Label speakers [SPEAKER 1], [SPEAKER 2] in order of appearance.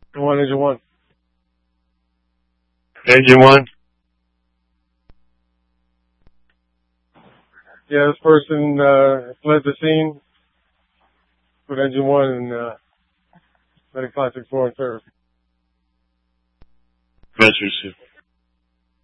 [SPEAKER 1] Engine 1.
[SPEAKER 2] Engine 1?
[SPEAKER 1] Yeah, this person fled the scene with Engine 1 and Medic 564 in service.
[SPEAKER 2] Measures.